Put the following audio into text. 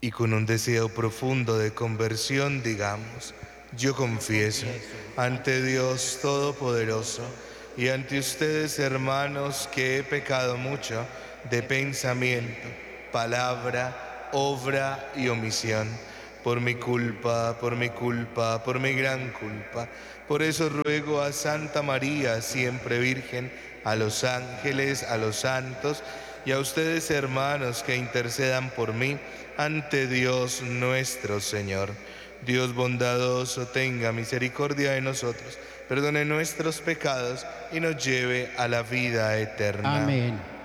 y con un deseo profundo de conversión digamos: yo confieso ante Dios Todopoderoso y ante ustedes, hermanos, que he pecado mucho de pensamiento, palabra, obra y omisión, por mi culpa, por mi culpa, por mi gran culpa. Por eso ruego a Santa María, siempre Virgen, a los ángeles, a los santos y a ustedes, hermanos, que intercedan por mí ante Dios nuestro Señor. Dios bondadoso tenga misericordia de nosotros, perdone nuestros pecados y nos lleve a la vida eterna. Amén.